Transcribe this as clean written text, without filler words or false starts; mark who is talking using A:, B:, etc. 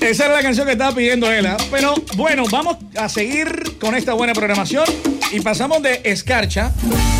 A: Esa era la canción que estaba pidiendo él, ¿eh? Pero bueno, vamos a seguir con esta buena programación y pasamos de escarcha